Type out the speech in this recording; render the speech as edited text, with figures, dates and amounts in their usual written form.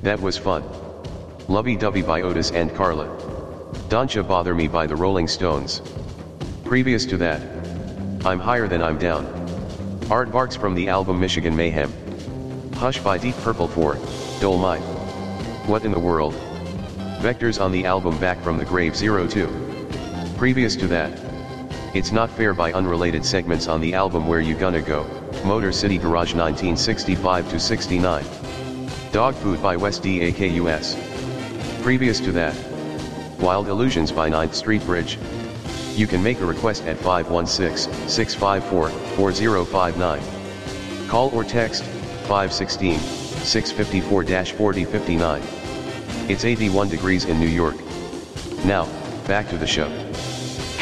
That was fun. Lovey Dovey by Otis and Carla. Don't Ya Bother Me by the Rolling Stones. Previous to that, I'm Higher Than I'm Down. Aardvarks from the album Michigan Mayhem. Hush by Deep Purple 4, Dolomite. What in the World? Vectors on the album Back from the Grave 02. Previous to that, It's Not Fair by Unrelated segments on the album Where You Gonna Go, Motor City Garage 1965-69. Dog Food by West DAKUS. Previous to that, Wild Illusions by 9th Street Bridge. You can make a request at 516-654-4059. Call or text 516-654-4059. It's 81 degrees in New York. Now, back to the show.